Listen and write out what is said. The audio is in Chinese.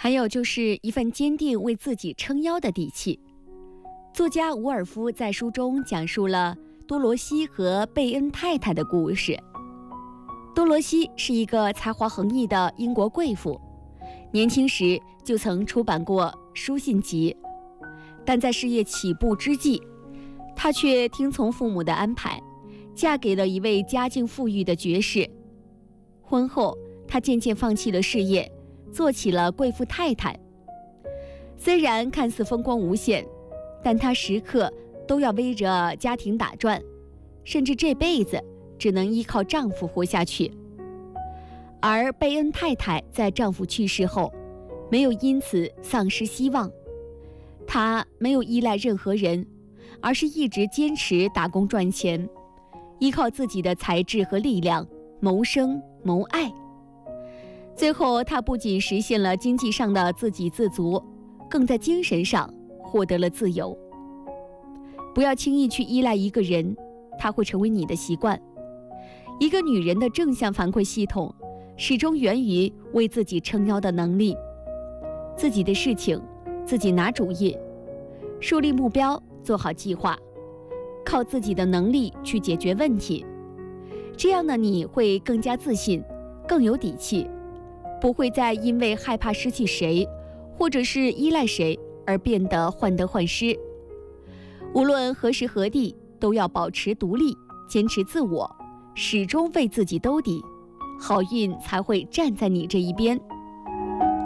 还有就是一份坚定为自己撑腰的底气。作家伍尔夫在书中讲述了多罗西和贝恩太太的故事。多罗西是一个才华横溢的英国贵妇，年轻时就曾出版过书信集，但在事业起步之际，她却听从父母的安排，嫁给了一位家境富裕的爵士。婚后，她渐渐放弃了事业，做起了贵妇太太。虽然看似风光无限，但她时刻都要围着家庭打转，甚至这辈子只能依靠丈夫活下去。而贝恩太太在丈夫去世后，没有因此丧失希望。她没有依赖任何人，而是一直坚持打工赚钱，依靠自己的才智和力量谋生谋爱。最后，她不仅实现了经济上的自给自足，更在精神上获得了自由。不要轻易去依赖一个人，他会成为你的习惯。一个女人的正向反馈系统始终源于为自己撑腰的能力。自己的事情自己拿主意，树立目标，做好计划，靠自己的能力去解决问题。这样的你会更加自信，更有底气，不会再因为害怕失去谁，或者是依赖谁而变得患得患失。无论何时何地，都要保持独立，坚持自我，始终为自己兜底，好运才会站在你这一边。